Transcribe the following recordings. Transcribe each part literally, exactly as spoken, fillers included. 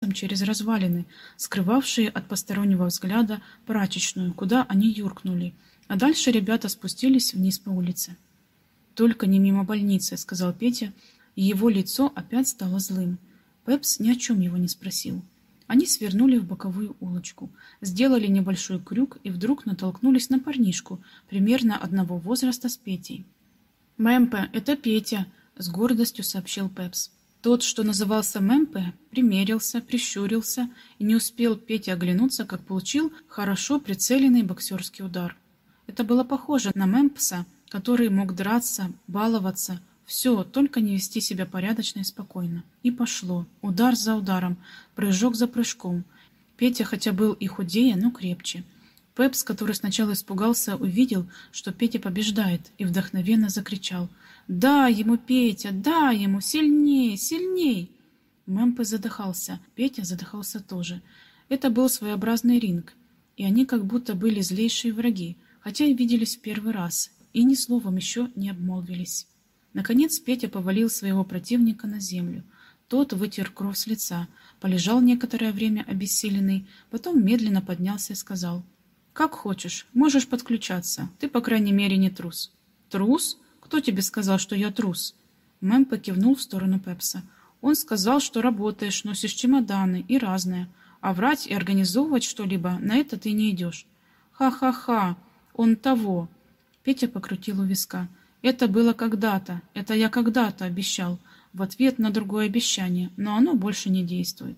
мостом через развалины, скрывавшие от постороннего взгляда прачечную, куда они юркнули, а дальше ребята спустились вниз по улице. «Только не мимо больницы», — сказал Петя, и его лицо опять стало злым. Пепс ни о чем его не спросил. Они свернули в боковую улочку, сделали небольшой крюк и вдруг натолкнулись на парнишку, примерно одного возраста с Петей. «Мэмпе, это Петя», — с гордостью сообщил Пепс. Тот, что назывался Мэмпе, примерился, прищурился, и не успел Петя оглянуться, как получил хорошо прицеленный боксерский удар. Это было похоже на Мэмпса, который мог драться, баловаться, все, только не вести себя порядочно и спокойно. И пошло. Удар за ударом, прыжок за прыжком. Петя хотя был и худее, но крепче. Пепс, который сначала испугался, увидел, что Петя побеждает, и вдохновенно закричал: «Дай ему, Петя, дай ему! Сильней, сильней!» Мэмпе задыхался, Петя задыхался тоже. Это был своеобразный ринг, и они как будто были злейшие враги, хотя и виделись в первый раз, и ни словом еще не обмолвились. Наконец Петя повалил своего противника на землю. Тот вытер кровь с лица, полежал некоторое время обессиленный, потом медленно поднялся и сказал: «Как хочешь, можешь подключаться, ты, по крайней мере, не трус». «Трус? Кто тебе сказал, что я трус?» Мэмпе кивнул в сторону Пепса. «Он сказал, что работаешь, носишь чемоданы и разное, а врать и организовывать что-либо на это ты не идешь». «Ха-ха-ха, он того». Петя покрутил у виска. «Это было когда-то, это я когда-то обещал, в ответ на другое обещание, но оно больше не действует».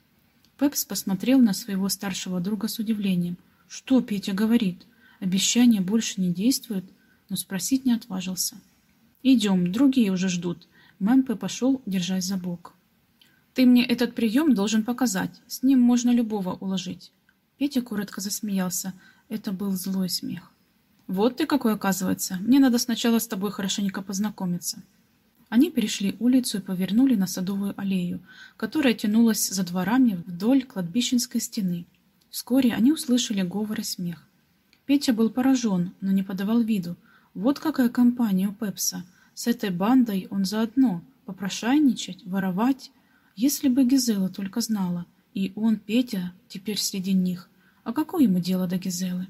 Пепс посмотрел на своего старшего друга с удивлением. «Что Петя говорит? Обещание больше не действует?» Но спросить не отважился. «Идем, другие уже ждут». Мэмпе пошел, держась за бок. «Ты мне этот прием должен показать, с ним можно любого уложить». Петя коротко засмеялся. Это был злой смех. «Вот ты какой, оказывается. Мне надо сначала с тобой хорошенько познакомиться». Они перешли улицу и повернули на Садовую аллею, которая тянулась за дворами вдоль кладбищенской стены. Вскоре они услышали говор и смех. Петя был поражен, но не подавал виду. Вот какая компания у Пепса. С этой бандой он заодно. Попрошайничать, воровать. Если бы Гизела только знала. И он, Петя, теперь среди них. А какое ему дело до Гизелы?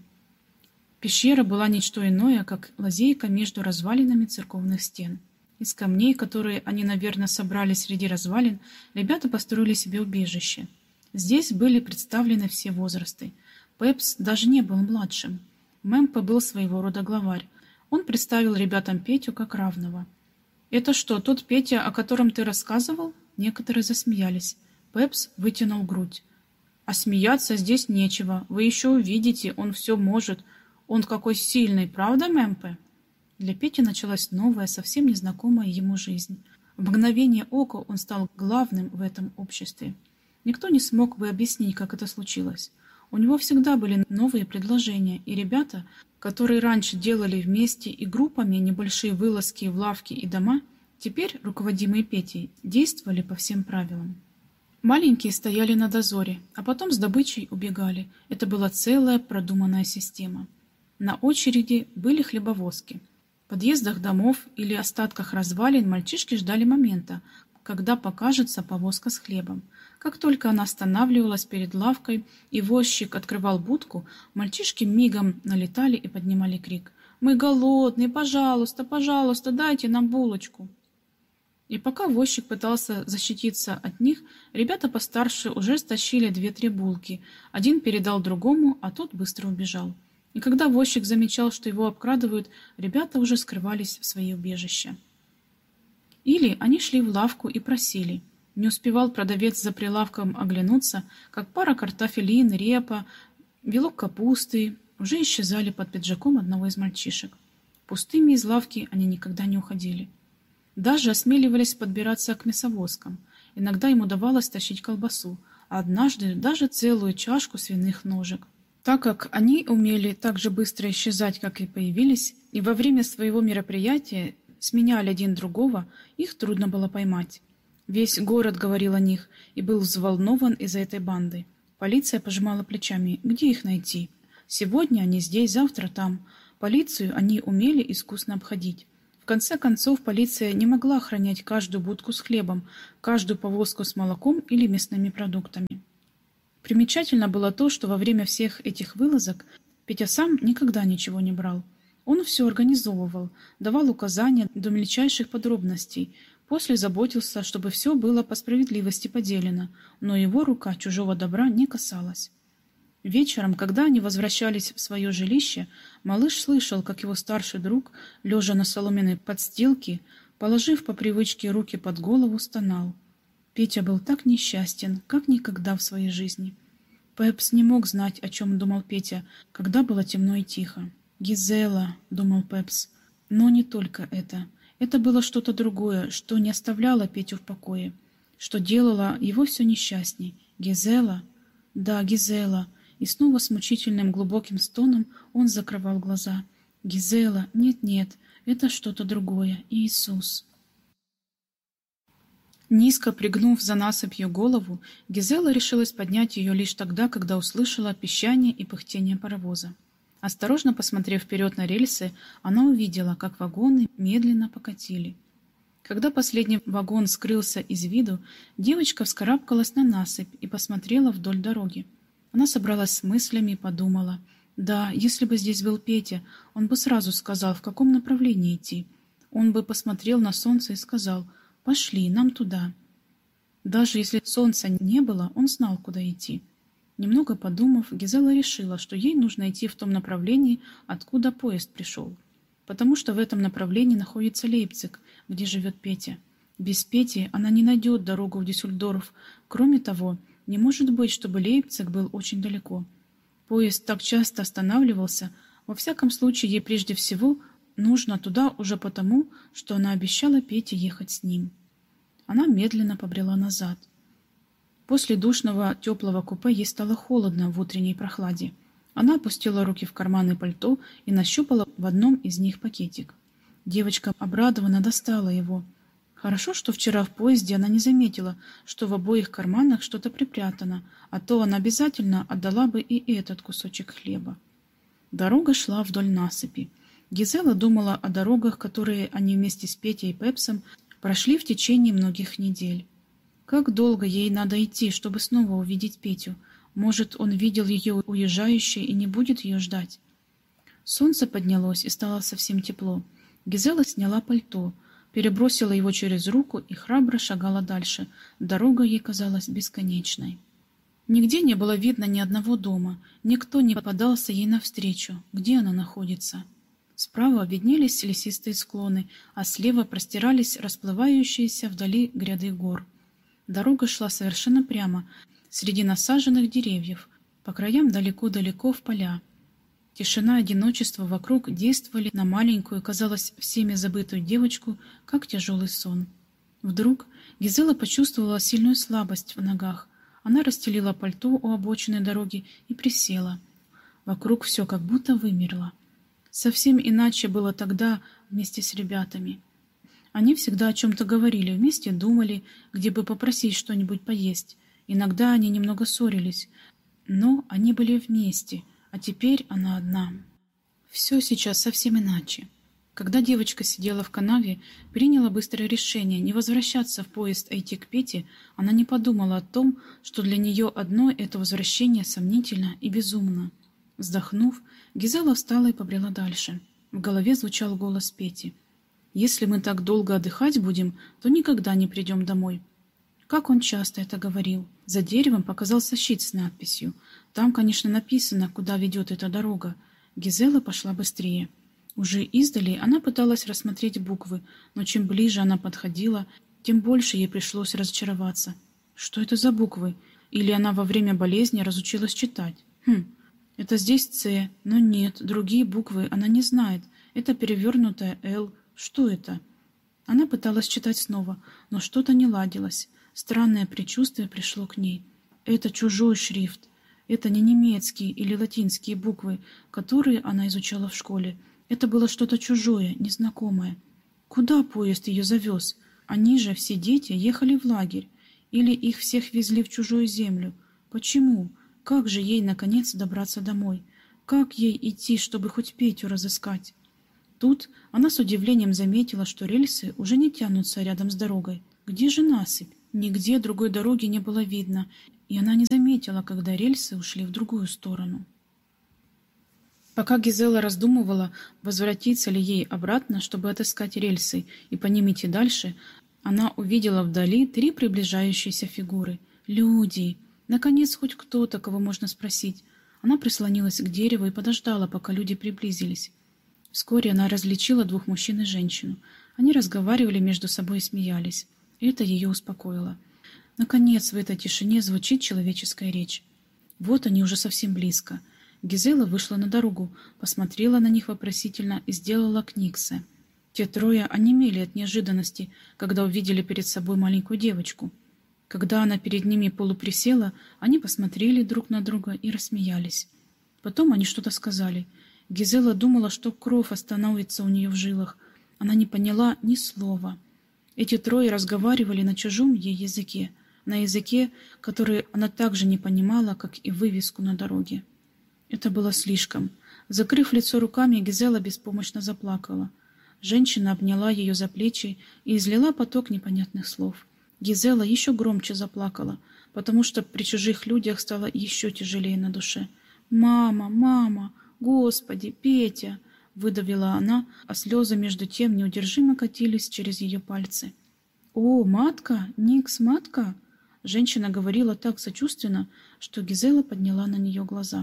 Пещера была ничто иное, как лазейка между развалинами церковных стен. Из камней, которые они, наверное, собрали среди развалин, ребята построили себе убежище. Здесь были представлены все возрасты. Пепс даже не был младшим. Мэмпе был своего рода главарь. Он представил ребятам Петю как равного. «Это что, тот Петя, о котором ты рассказывал?» Некоторые засмеялись. Пепс вытянул грудь. «А смеяться здесь нечего. Вы еще увидите, он все может. Он какой сильный, правда, Мэмпе?» Для Пети началась новая, совсем незнакомая ему жизнь. В мгновение ока он стал главным в этом обществе. Никто не смог бы объяснить, как это случилось. У него всегда были новые предложения, и ребята, которые раньше делали вместе и группами небольшие вылазки в лавки и дома, теперь, руководимые Петей, действовали по всем правилам. Маленькие стояли на дозоре, а потом с добычей убегали. Это была целая продуманная система. На очереди были хлебовозки. В подъездах домов или остатках развалин мальчишки ждали момента, когда покажется повозка с хлебом. Как только она останавливалась перед лавкой и возчик открывал будку, мальчишки мигом налетали и поднимали крик: «Мы голодные, пожалуйста, пожалуйста, дайте нам булочку!» И пока возчик пытался защититься от них, ребята постарше уже стащили две-три булки. Один передал другому, а тот быстро убежал. И когда возчик замечал, что его обкрадывают, ребята уже скрывались в свои убежища. Или они шли в лавку и просили. Не успевал продавец за прилавком оглянуться, как пара картофелин, репа, вилок капусты уже исчезали под пиджаком одного из мальчишек. Пустыми из лавки они никогда не уходили. Даже осмеливались подбираться к мясовозкам. Иногда им удавалось тащить колбасу, а однажды даже целую чашку свиных ножек. Так как они умели так же быстро исчезать, как и появились, и во время своего мероприятия сменяли один другого, их трудно было поймать. Весь город говорил о них и был взволнован из-за этой банды. Полиция пожимала плечами. Где их найти? Сегодня они здесь, завтра там. Полицию они умели искусно обходить. В конце концов, полиция не могла охранять каждую будку с хлебом, каждую повозку с молоком или мясными продуктами. Примечательно было то, что во время всех этих вылазок Петя сам никогда ничего не брал. Он все организовывал, давал указания до мельчайших подробностей, после заботился, чтобы все было по справедливости поделено, но его рука чужого добра не касалась. Вечером, когда они возвращались в свое жилище, малыш слышал, как его старший друг, лежа на соломенной подстилке, положив по привычке руки под голову, стонал. Петя был так несчастен, как никогда в своей жизни. Пепс не мог знать, о чем думал Петя, когда было темно и тихо. «Гизела», — думал Пепс. Но не только это. Это было что-то другое, что не оставляло Петю в покое, что делало его все несчастней. «Гизела?» «Да, Гизела». И снова с мучительным глубоким стоном он закрывал глаза. «Гизела, нет-нет, это что-то другое. Иисус». Низко пригнув за насыпью голову, Гизела решилась поднять ее лишь тогда, когда услышала пищание и пыхтение паровоза. Осторожно посмотрев вперед на рельсы, она увидела, как вагоны медленно покатили. Когда последний вагон скрылся из виду, девочка вскарабкалась на насыпь и посмотрела вдоль дороги. Она собралась с мыслями и подумала: да, если бы здесь был Петя, он бы сразу сказал, в каком направлении идти. Он бы посмотрел на солнце и сказал: «Пошли, нам туда». Даже если солнца не было, он знал, куда идти. Немного подумав, Гизела решила, что ей нужно идти в том направлении, откуда поезд пришел, потому что в этом направлении находится Лейпциг, где живет Петя. Без Пети она не найдет дорогу в Дюссельдорф. Кроме того, не может быть, чтобы Лейпциг был очень далеко. Поезд так часто останавливался, во всяком случае ей прежде всего нужно туда уже потому, что она обещала Пете ехать с ним. Она медленно побрела назад. После душного теплого купе ей стало холодно в утренней прохладе. Она опустила руки в карманы пальто и нащупала в одном из них пакетик. Девочка обрадованно достала его. Хорошо, что вчера в поезде она не заметила, что в обоих карманах что-то припрятано, а то она обязательно отдала бы и этот кусочек хлеба. Дорога шла вдоль насыпи. Гизела думала о дорогах, которые они вместе с Петей и Пепсом прошли в течение многих недель. Как долго ей надо идти, чтобы снова увидеть Петю? Может, он видел ее уезжающей и не будет ее ждать? Солнце поднялось и стало совсем тепло. Гизела сняла пальто, перебросила его через руку и храбро шагала дальше. Дорога ей казалась бесконечной. Нигде не было видно ни одного дома, никто не попадался ей навстречу. Где она находится? Справа виднелись лесистые склоны, а слева простирались расплывающиеся вдали гряды гор. Дорога шла совершенно прямо, среди насаженных деревьев, по краям далеко-далеко в поля. Тишина и одиночество вокруг действовали на маленькую, казалось, всеми забытую девочку, как тяжелый сон. Вдруг Гизела почувствовала сильную слабость в ногах. Она расстелила пальто у обочины дороги и присела. Вокруг все как будто вымерло. Совсем иначе было тогда вместе с ребятами. Они всегда о чем-то говорили, вместе думали, где бы попросить что-нибудь поесть. Иногда они немного ссорились, но они были вместе, а теперь она одна. Все сейчас совсем иначе. Когда девочка сидела в канаве, приняла быстрое решение не возвращаться в поезд, а идти к Пете, она не подумала о том, что для нее одно это возвращение сомнительно и безумно. Вздохнув, Гизела встала и побрела дальше. В голове звучал голос Пети. «Если мы так долго отдыхать будем, то никогда не придем домой». Как он часто это говорил. За деревом показался щит с надписью. Там, конечно, написано, куда ведет эта дорога. Гизела пошла быстрее. Уже издали она пыталась рассмотреть буквы, но чем ближе она подходила, тем больше ей пришлось разочароваться. Что это за буквы? Или она во время болезни разучилась читать? Хм, это здесь «Ц», но нет, другие буквы она не знает. Это перевернутая «Л». Что это? Она пыталась читать снова, но что-то не ладилось. Странное предчувствие пришло к ней. Это чужой шрифт. Это не немецкие или латинские буквы, которые она изучала в школе. Это было что-то чужое, незнакомое. Куда поезд ее завез? Они же, все дети, ехали в лагерь. Или их всех везли в чужую землю. Почему? Как же ей, наконец, добраться домой? Как ей идти, чтобы хоть Петю разыскать? Тут она с удивлением заметила, что рельсы уже не тянутся рядом с дорогой. Где же насыпь? Нигде другой дороги не было видно, и она не заметила, когда рельсы ушли в другую сторону. Пока Гизела раздумывала, возвратиться ли ей обратно, чтобы отыскать рельсы и по ним идти дальше, она увидела вдали три приближающиеся фигуры. Люди! Наконец, хоть кто-то, кого можно спросить. Она прислонилась к дереву и подождала, пока люди приблизились. Вскоре она различила двух мужчин и женщину. Они разговаривали между собой и смеялись. Это ее успокоило. Наконец, в этой тишине звучит человеческая речь. Вот они уже совсем близко. Гизела вышла на дорогу, посмотрела на них вопросительно и сделала книксе. Те трое онемели от неожиданности, когда увидели перед собой маленькую девочку. Когда она перед ними полуприсела, они посмотрели друг на друга и рассмеялись. Потом они что-то сказали. Гизела думала, что кровь остановится у нее в жилах. Она не поняла ни слова. Эти трое разговаривали на чужом ей языке, на языке, который она также не понимала, как и вывеску на дороге. Это было слишком. Закрыв лицо руками, Гизела беспомощно заплакала. Женщина обняла ее за плечи и излила поток непонятных слов. Гизела еще громче заплакала, потому что при чужих людях стало еще тяжелее на душе. «Мама, мама! Господи, Петя!» — выдавила она, а слезы между тем неудержимо катились через ее пальцы. «О, матка! Никс, матка!» Женщина говорила так сочувственно, что Гизела подняла на нее глаза.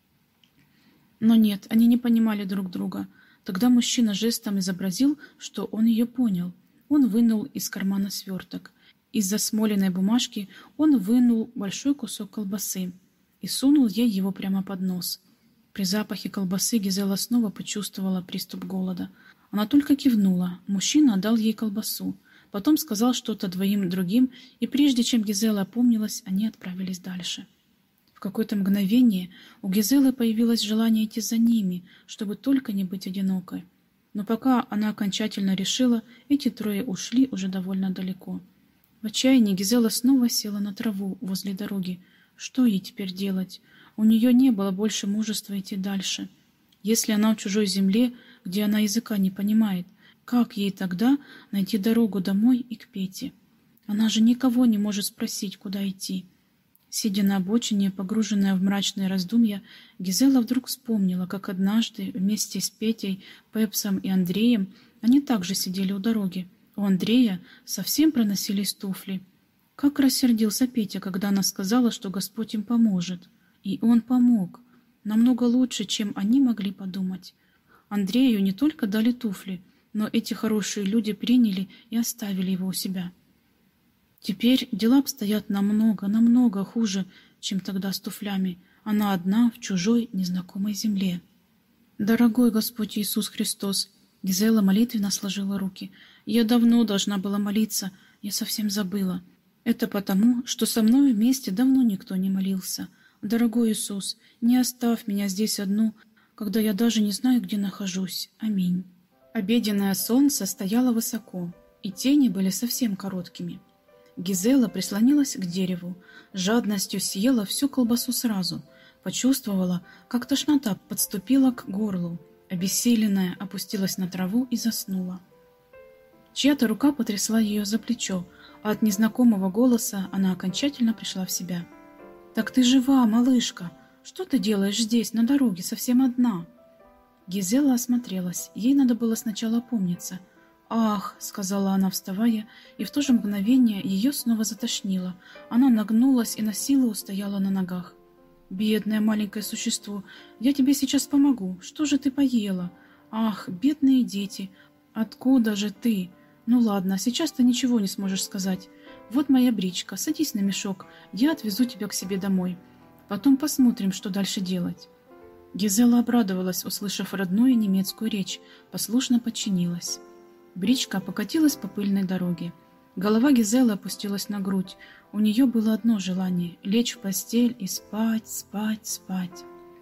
Но нет, они не понимали друг друга. Тогда мужчина жестом изобразил, что он ее понял. Он вынул из кармана сверток. Из засмоленной бумажки он вынул большой кусок колбасы и сунул ей его прямо под нос. При запахе колбасы Гизела снова почувствовала приступ голода. Она только кивнула. Мужчина отдал ей колбасу. Потом сказал что-то двоим другим, и прежде чем Гизела опомнилась, они отправились дальше. В какое-то мгновение у Гизелы появилось желание идти за ними, чтобы только не быть одинокой. Но пока она окончательно решила, эти трое ушли уже довольно далеко. В отчаянии Гизела снова села на траву возле дороги. Что ей теперь делать? У нее не было больше мужества идти дальше. Если она в чужой земле, где она языка не понимает, как ей тогда найти дорогу домой и к Пете? Она же никого не может спросить, куда идти. Сидя на обочине, погруженная в мрачные раздумья, Гизела вдруг вспомнила, как однажды вместе с Петей, Пепсом и Андреем они также сидели у дороги. У Андрея совсем проносились туфли. Как рассердился Петя, когда она сказала, что Господь им поможет. И он помог. Намного лучше, чем они могли подумать. Андрею не только дали туфли, но эти хорошие люди приняли и оставили его у себя. Теперь дела обстоят намного, намного хуже, чем тогда с туфлями. Она одна в чужой, незнакомой земле. «Дорогой Господь Иисус Христос!» Гизела молитвенно сложила руки. «Я давно должна была молиться, я совсем забыла. Это потому, что со мной вместе давно никто не молился. Дорогой Иисус, не оставь меня здесь одну, когда я даже не знаю, где нахожусь. Аминь». Обеденное солнце стояло высоко, и тени были совсем короткими. Гизела прислонилась к дереву, с жадностью съела всю колбасу сразу, почувствовала, как тошнота подступила к горлу, обессиленная опустилась на траву и заснула. Чья-то рука потрясла ее за плечо, а от незнакомого голоса она окончательно пришла в себя. «Так ты жива, малышка! Что ты делаешь здесь, на дороге, совсем одна?» Гизела осмотрелась, ей надо было сначала опомниться. «Ах!» — сказала она, вставая, и в то же мгновение ее снова затошнило. Она нагнулась и на силу устояла на ногах. «Бедное маленькое существо, я тебе сейчас помогу. Что же ты поела? Ах, бедные дети! Откуда же ты? Ну ладно, сейчас ты ничего не сможешь сказать. Вот моя бричка, садись на мешок, я отвезу тебя к себе домой. Потом посмотрим, что дальше делать». Гизела обрадовалась, услышав родную немецкую речь, послушно подчинилась. Бричка покатилась по пыльной дороге. Голова Гизелы опустилась на грудь. У нее было одно желание — лечь в постель и спать, спать, спать.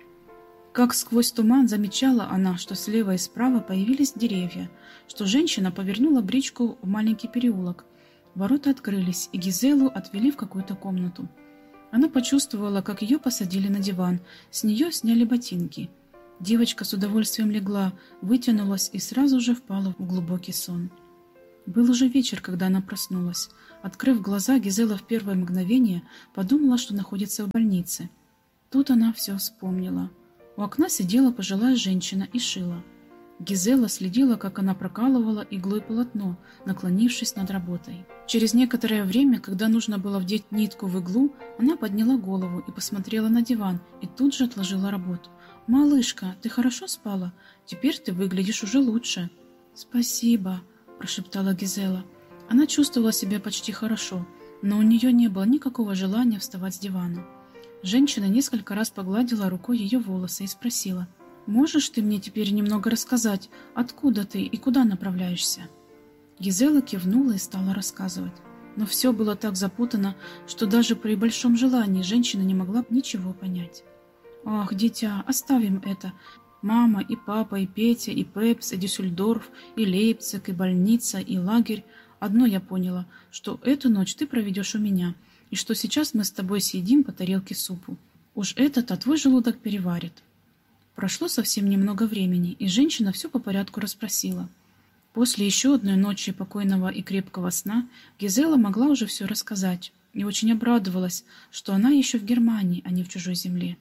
Как сквозь туман замечала она, что слева и справа появились деревья, что женщина повернула бричку в маленький переулок. Ворота открылись, и Гизелу отвели в какую-то комнату. Она почувствовала, как ее посадили на диван, с нее сняли ботинки. Девочка с удовольствием легла, вытянулась и сразу же впала в глубокий сон. Был уже вечер, когда она проснулась. Открыв глаза, Гизела в первое мгновение подумала, что находится в больнице. Тут она все вспомнила. У окна сидела пожилая женщина и шила. Гизела следила, как она прокалывала иглой полотно, наклонившись над работой. Через некоторое время, когда нужно было вдеть нитку в иглу, она подняла голову и посмотрела на диван, и тут же отложила работу. «Малышка, ты хорошо спала? Теперь ты выглядишь уже лучше». «Спасибо», – прошептала Гизела. Она чувствовала себя почти хорошо, но у нее не было никакого желания вставать с дивана. Женщина несколько раз погладила рукой ее волосы и спросила: «Можешь ты мне теперь немного рассказать, откуда ты и куда направляешься?» Гизела кивнула и стала рассказывать. Но все было так запутано, что даже при большом желании женщина не могла ничего понять. «Ах, дитя, оставим это. Мама, и папа, и Петя, и Пепс, и Дюссельдорф, и Лейпциг, и больница, и лагерь. Одно я поняла, что эту ночь ты проведешь у меня, и что сейчас мы с тобой съедим по тарелке супу. Уж этот-то твой желудок переварит». Прошло совсем немного времени, и женщина все по порядку расспросила. После еще одной ночи покойного и крепкого сна Гизела могла уже все рассказать и очень обрадовалась, что она еще в Германии, а не в чужой земле.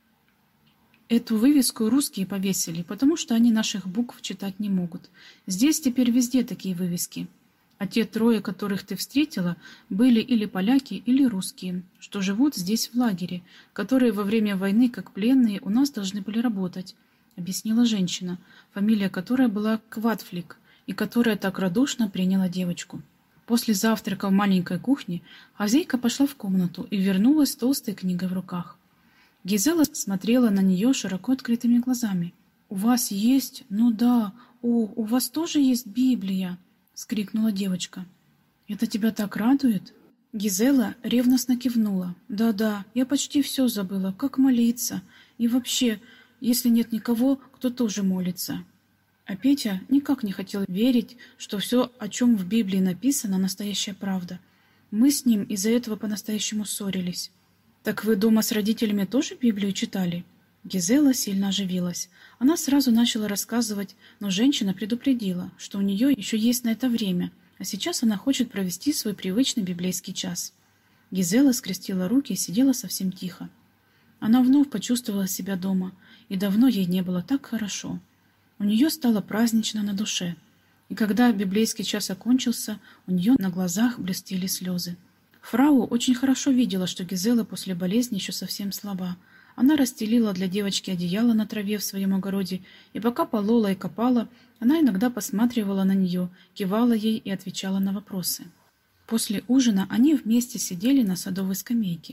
Эту вывеску русские повесили, потому что они наших букв читать не могут. Здесь теперь везде такие вывески. А те трое, которых ты встретила, были или поляки, или русские, что живут здесь в лагере, которые во время войны, как пленные, у нас должны были работать, — объяснила женщина, фамилия которой была Кватфлик, и которая так радушно приняла девочку. После завтрака в маленькой кухне хозяйка пошла в комнату и вернулась с толстой книгой в руках. Гизела смотрела на нее широко открытыми глазами. «У вас есть? Ну да. О, у вас тоже есть Библия!» — скрикнула девочка. «Это тебя так радует?» Гизела ревностно кивнула. «Да-да, я почти все забыла, как молиться. И вообще, если нет никого, кто тоже молится». А Петя никак не хотел верить, что все, о чем в Библии написано, настоящая правда. Мы с ним из-за этого по-настоящему ссорились. «Так вы дома с родителями тоже Библию читали?» Гизела сильно оживилась. Она сразу начала рассказывать, но женщина предупредила, что у нее еще есть на это время, а сейчас она хочет провести свой привычный библейский час. Гизела скрестила руки и сидела совсем тихо. Она вновь почувствовала себя дома, и давно ей не было так хорошо. У нее стало празднично на душе, и когда библейский час окончился, у нее на глазах блестели слезы. Фрау очень хорошо видела, что Гизела после болезни еще совсем слаба. Она расстелила для девочки одеяло на траве в своем огороде, и пока полола и копала, она иногда посматривала на нее, кивала ей и отвечала на вопросы. После ужина они вместе сидели на садовой скамейке.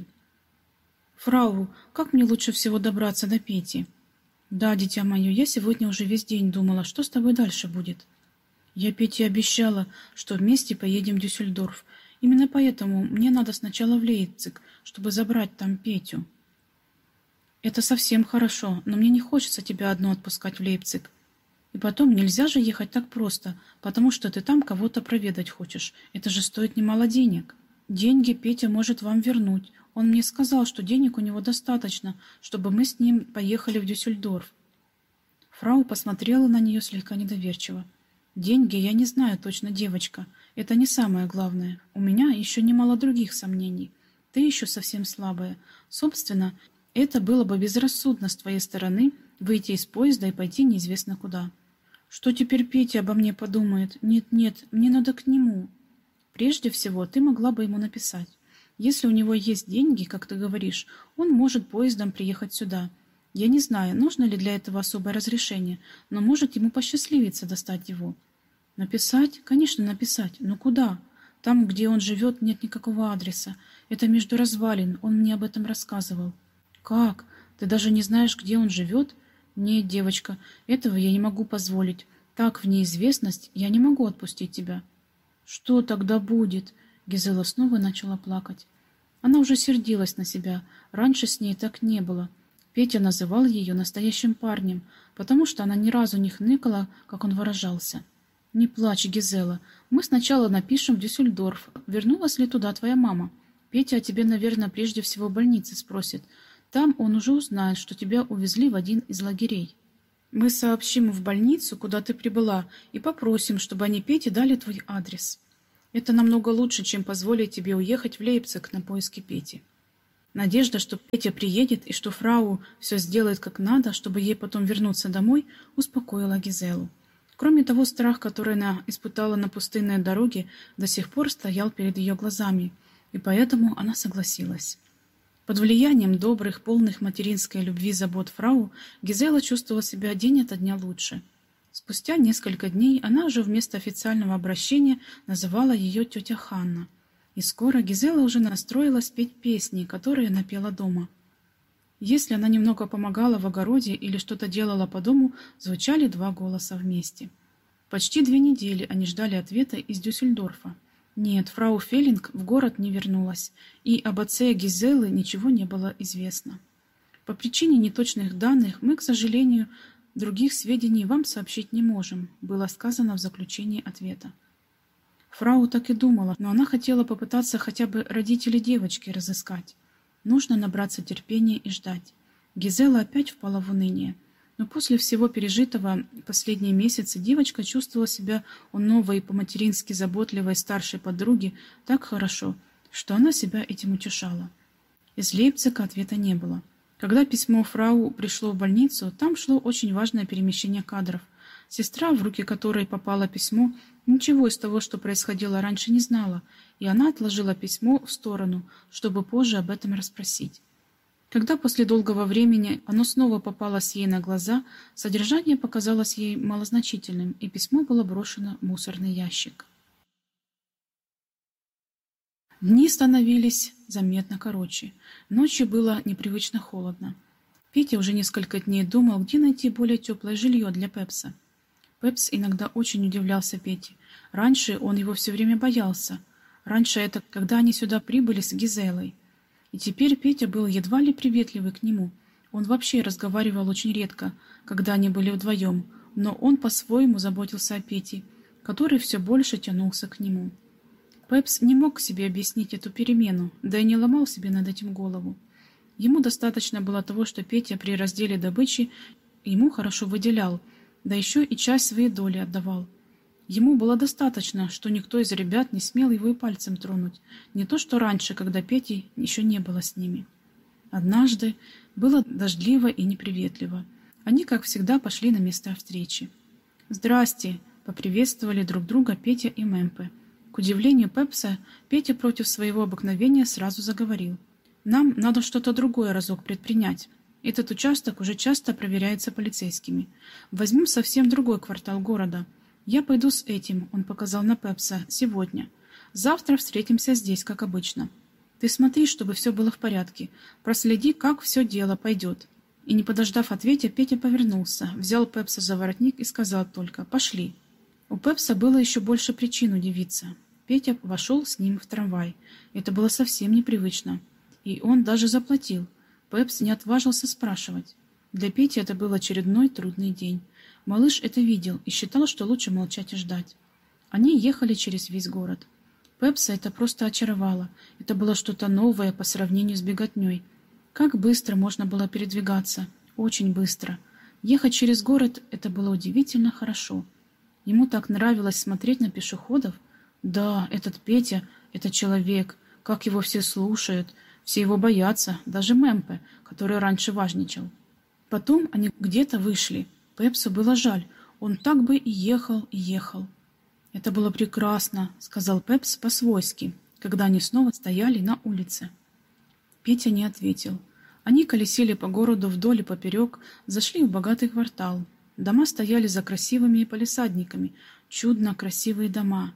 «Фрау, как мне лучше всего добраться до Пети?» «Да, дитя мое, я сегодня уже весь день думала, что с тобой дальше будет. Я Пете обещала, что вместе поедем в Дюссельдорф. Именно поэтому мне надо сначала в Лейпциг, чтобы забрать там Петю». «Это совсем хорошо, но мне не хочется тебя одну отпускать в Лейпциг. И потом, нельзя же ехать так просто, потому что ты там кого-то проведать хочешь. Это же стоит немало денег. Деньги Петя может вам вернуть. Он мне сказал, что денег у него достаточно, чтобы мы с ним поехали в Дюссельдорф». Фрау посмотрела на нее слегка недоверчиво. «Деньги я не знаю точно, девочка. Это не самое главное. У меня еще немало других сомнений. Ты еще совсем слабая. Собственно, это было бы безрассудно с твоей стороны выйти из поезда и пойти неизвестно куда. Что теперь Петя обо мне подумает? Нет-нет, мне надо к нему. Прежде всего, ты могла бы ему написать. Если у него есть деньги, как ты говоришь, он может поездом приехать сюда. Я не знаю, нужно ли для этого особое разрешение, но может ему посчастливиться достать его. Написать? Конечно, написать. Но куда? Там, где он живет, нет никакого адреса. Это между развалин, он мне об этом рассказывал. Как? Ты даже не знаешь, где он живет? Нет, девочка, этого я не могу позволить. Так, в неизвестность я не могу отпустить тебя. Что тогда будет? Гизела снова начала плакать. Она уже сердилась на себя. Раньше с ней так не было. Петя называл ее настоящим парнем, потому что она ни разу не хныкала, как он выражался. «Не плачь, Гизела. Мы сначала напишем в Дюссельдорф, вернулась ли туда твоя мама. Петя о тебе, наверное, прежде всего в больнице спросит. Там он уже узнает, что тебя увезли в один из лагерей». Мы сообщим в больницу, куда ты прибыла, и попросим, чтобы они Пете дали твой адрес. Это намного лучше, чем позволить тебе уехать в Лейпциг на поиски Пети. Надежда, что Петя приедет и что фрау все сделает как надо, чтобы ей потом вернуться домой, успокоила Гизелу. Кроме того, страх, который она испытала на пустынной дороге, до сих пор стоял перед ее глазами, и поэтому она согласилась. Под влиянием добрых, полных материнской любви забот фрау, Гизела чувствовала себя день ото дня лучше. Спустя несколько дней она уже вместо официального обращения называла ее тетя Ханна. И скоро Гизела уже настроилась петь песни, которые напела дома. Если она немного помогала в огороде или что-то делала по дому, звучали два голоса вместе. Почти две недели они ждали ответа из Дюссельдорфа. Нет, фрау Феллинг в город не вернулась, и об отце Гизелы ничего не было известно. По причине неточных данных мы, к сожалению, других сведений вам сообщить не можем, было сказано в заключении ответа. Фрау так и думала, но она хотела попытаться хотя бы родителей девочки разыскать. Нужно набраться терпения и ждать. Гизела опять впала в уныние. Но после всего пережитого последние месяцы девочка чувствовала себя у новой по-матерински заботливой старшей подруги так хорошо, что она себя этим утешала. Из Лейпцига ответа не было. Когда письмо фрау пришло в больницу, там шло очень важное перемещение кадров. Сестра, в руки которой попало письмо, ничего из того, что происходило раньше, не знала, и она отложила письмо в сторону, чтобы позже об этом расспросить. Когда после долгого времени оно снова попалось ей на глаза, содержание показалось ей малозначительным, и письмо было брошено в мусорный ящик. Дни становились заметно короче. Ночью было непривычно холодно. Петя уже несколько дней думал, где найти более теплое жилье для Пепса. Пепс иногда очень удивлялся Пете. Раньше он его все время боялся. Раньше это когда они сюда прибыли с Гизелой. И теперь Петя был едва ли приветливый к нему. Он вообще разговаривал очень редко, когда они были вдвоем, но он по-своему заботился о Пете, который все больше тянулся к нему. Пепс не мог себе объяснить эту перемену, да и не ломал себе над этим голову. Ему достаточно было того, что Петя при разделе добычи ему хорошо выделял, да еще и часть своей доли отдавал. Ему было достаточно, что никто из ребят не смел его и пальцем тронуть, не то что раньше, когда Пети еще не было с ними. Однажды было дождливо и неприветливо. Они, как всегда, пошли на место встречи. «Здрасте!» — поприветствовали друг друга Петя и Мемпе. К удивлению Пепса, Петя против своего обыкновения сразу заговорил. «Нам надо что-то другое разок предпринять. Этот участок уже часто проверяется полицейскими. Возьмем совсем другой квартал города. Я пойду с этим», — он показал на Пепса, — «сегодня. Завтра встретимся здесь, как обычно. Ты смотри, чтобы все было в порядке. Проследи, как все дело пойдет». И не подождав ответа, Петя повернулся, взял Пепса за воротник и сказал только «пошли». У Пепса было еще больше причин удивиться. Петя вошел с ним в трамвай. Это было совсем непривычно. И он даже заплатил. Пепс не отважился спрашивать. Для Пети это был очередной трудный день. Малыш это видел и считал, что лучше молчать и ждать. Они ехали через весь город. Пепса это просто очаровало. Это было что-то новое по сравнению с беготней. Как быстро можно было передвигаться. Очень быстро. Ехать через город – это было удивительно хорошо. Ему так нравилось смотреть на пешеходов. Да, этот Петя – это человек. Как его все слушают. Все его боятся, даже Мемпе, который раньше важничал. Потом они где-то вышли. Пепсу было жаль, он так бы и ехал, и ехал. «Это было прекрасно», — сказал Пепс по-свойски, когда они снова стояли на улице. Петя не ответил. Они колесили по городу вдоль и поперек, зашли в богатый квартал. Дома стояли за красивыми палисадниками, чудно красивые дома.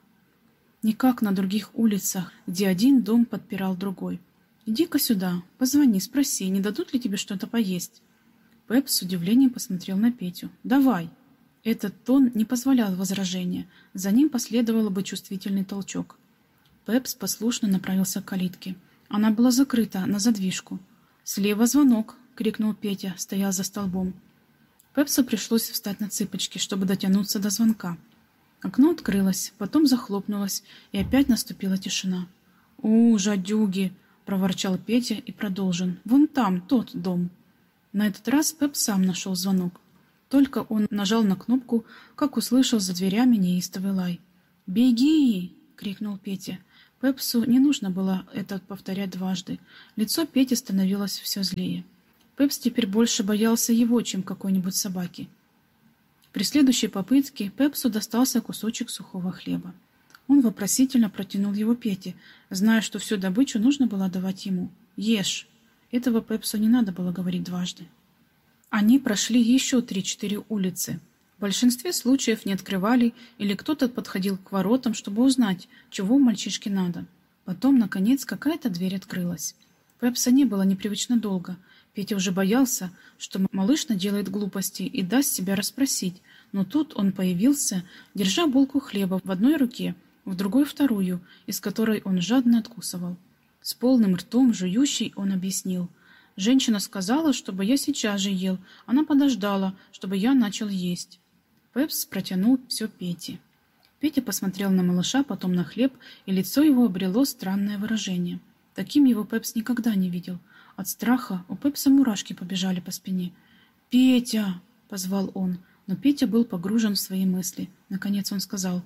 Не как на других улицах, где один дом подпирал другой. «Иди-ка сюда, позвони, спроси, не дадут ли тебе что-то поесть?» Пепс с удивлением посмотрел на Петю. «Давай!» Этот тон не позволял возражения. За ним последовал бы чувствительный толчок. Пепс послушно направился к калитке. Она была закрыта на задвижку. «Слева звонок!» — крикнул Петя, стоя за столбом. Пепсу пришлось встать на цыпочки, чтобы дотянуться до звонка. Окно открылось, потом захлопнулось, и опять наступила тишина. «У, жадюги!» — проворчал Петя и продолжил. «Вон там, тот дом». На этот раз Пепс сам нашел звонок. Только он нажал на кнопку, как услышал за дверями неистовый лай. «Беги!» — крикнул Петя. Пепсу не нужно было это повторять дважды. Лицо Пети становилось все злее. Пепс теперь больше боялся его, чем какой-нибудь собаки. При следующей попытке Пепсу достался кусочек сухого хлеба. Он вопросительно протянул его Пете, зная, что всю добычу нужно было давать ему. «Ешь!» Этого Пепсу не надо было говорить дважды. Они прошли еще три-четыре улицы. В большинстве случаев не открывали, или кто-то подходил к воротам, чтобы узнать, чего мальчишке надо. Потом, наконец, какая-то дверь открылась. Пепса не было непривычно долго. Петя уже боялся, что малыш наделает глупости и даст себя расспросить, но тут он появился, держа булку хлеба в одной руке, в другой вторую, из которой он жадно откусывал. С полным ртом жующий он объяснил. «Женщина сказала, чтобы я сейчас же ел. Она подождала, чтобы я начал есть». Пепс протянул все Пете. Петя посмотрел на малыша, потом на хлеб, и лицо его обрело странное выражение. Таким его Пепс никогда не видел. От страха у Пепса мурашки побежали по спине. «Петя!» — позвал он, но Петя был погружен в свои мысли. Наконец он сказал: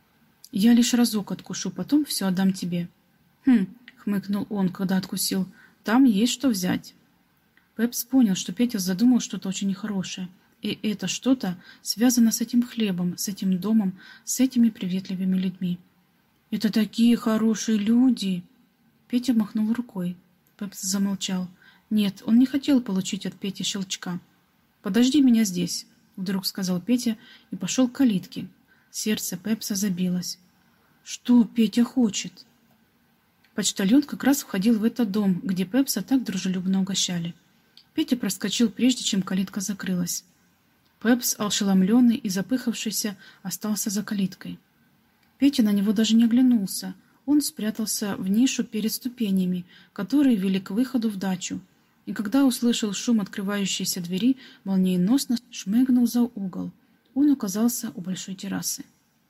«Я лишь разок откушу, потом все отдам тебе». «Хм!» — хмыкнул он, когда откусил. «Там есть что взять». Пепс понял, что Петя задумал что-то очень нехорошее. И это что-то связано с этим хлебом, с этим домом, с этими приветливыми людьми. «Это такие хорошие люди!» Петя махнул рукой. Пепс замолчал. Нет, он не хотел получить от Пети щелчка. «Подожди меня здесь», — вдруг сказал Петя и пошел к калитке. Сердце Пепса забилось. «Что Петя хочет?» Почтальон как раз входил в этот дом, где Пепса так дружелюбно угощали. Петя проскочил, прежде чем калитка закрылась. Пепс, ошеломленный и запыхавшийся, остался за калиткой. Петя на него даже не оглянулся. Он спрятался в нишу перед ступенями, которые вели к выходу в дачу, и когда услышал шум открывающейся двери, молниеносно шмыгнул за угол. Он оказался у большой террасы.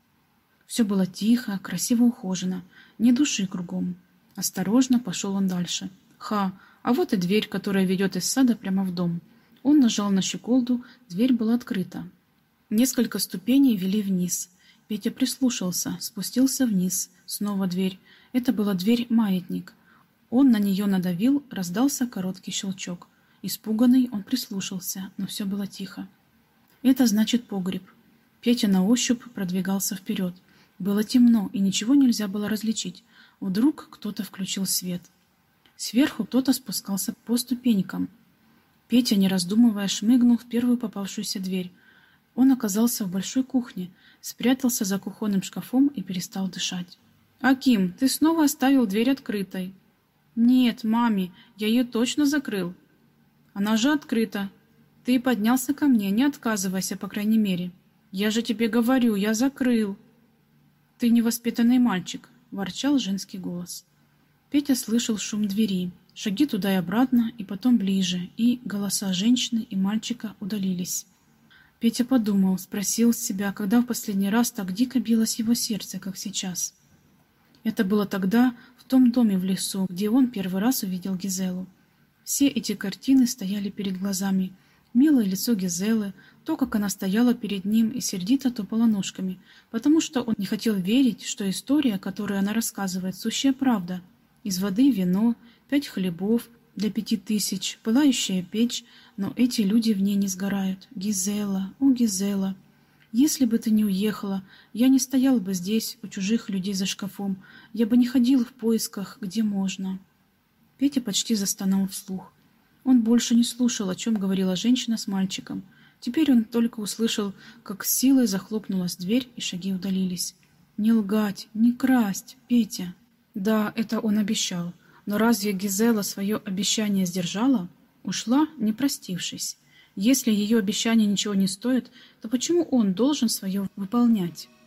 Все было тихо, красиво ухожено, ни души кругом. Осторожно пошел он дальше. Ха, а вот и дверь, которая ведет из сада прямо в дом. Он нажал на щеколду, дверь была открыта. Несколько ступеней вели вниз. Петя прислушался, спустился вниз. Снова дверь. Это была дверь-маятник. Он на нее надавил, раздался короткий щелчок. Испуганный, он прислушался, но все было тихо. Это значит погреб. Петя на ощупь продвигался вперед. Было темно, и ничего нельзя было различить. Вдруг кто-то включил свет. Сверху кто-то спускался по ступенькам. Петя, не раздумывая, шмыгнул в первую попавшуюся дверь. Он оказался в большой кухне, спрятался за кухонным шкафом и перестал дышать. «Аким, ты снова оставил дверь открытой». «Нет, маме, я ее точно закрыл». «Она же открыта. Ты поднялся ко мне, не отказывайся, по крайней мере». «Я же тебе говорю, я закрыл». «Ты невоспитанный мальчик», — ворчал женский голос. Петя слышал шум двери, шаги туда и обратно, и потом ближе, и голоса женщины и мальчика удалились. Петя подумал, спросил себя, когда в последний раз так дико билось его сердце, как сейчас. Это было тогда, в том доме в лесу, где он первый раз увидел Гизелу. Все эти картины стояли перед глазами. Милое лицо Гизелы, то, как она стояла перед ним и сердито топала ножками, потому что он не хотел верить, что история, которую она рассказывает, сущая правда. Из воды вино, пять хлебов для пяти тысяч, пылающая печь, но эти люди в ней не сгорают. Гизела, о Гизела! Если бы ты не уехала, я не стоял бы здесь, у чужих людей за шкафом, я бы не ходил в поисках, где можно. Петя почти застонал вслух. Он больше не слушал, о чем говорила женщина с мальчиком. Теперь он только услышал, как с силой захлопнулась дверь, и шаги удалились. Не лгать, не красть, Петя. Да, это он обещал. Но разве Гизела свое обещание сдержала? Ушла, не простившись. Если ее обещание ничего не стоит, то почему он должен свое выполнять?